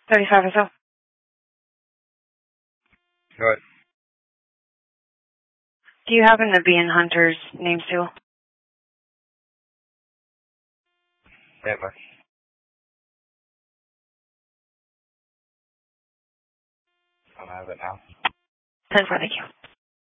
35 or so. Go ahead. Do you happen to be in Hunter's name, Sue? Yeah, bye. I don't have it now. 10-4, thank you.